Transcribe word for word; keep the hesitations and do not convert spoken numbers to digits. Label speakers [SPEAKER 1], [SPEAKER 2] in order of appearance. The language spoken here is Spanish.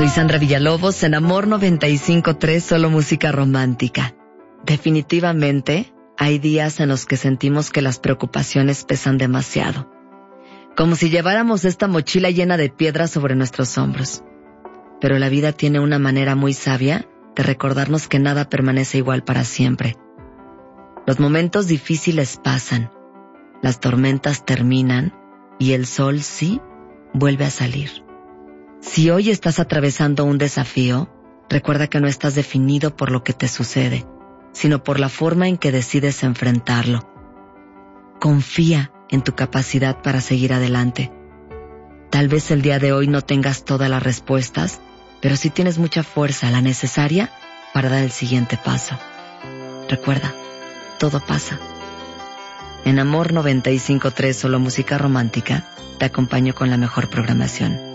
[SPEAKER 1] Soy Sandra Villalobos en Amor noventa y cinco punto tres, solo música romántica. Definitivamente, hay días en los que sentimos que las preocupaciones pesan demasiado. Como si lleváramos esta mochila llena de piedras sobre nuestros hombros. Pero la vida tiene una manera muy sabia de recordarnos que nada permanece igual para siempre. Los momentos difíciles pasan, las tormentas terminan y el sol sí vuelve a salir. Si hoy estás atravesando un desafío, recuerda que no estás definido por lo que te sucede, sino por la forma en que decides enfrentarlo. Confía en tu capacidad para seguir adelante. Tal vez el día de hoy no tengas todas las respuestas, pero sí tienes mucha fuerza, la necesaria para dar el siguiente paso. Recuerda, todo pasa. En Amor noventa y cinco punto tres, solo música romántica, te acompaño con la mejor programación.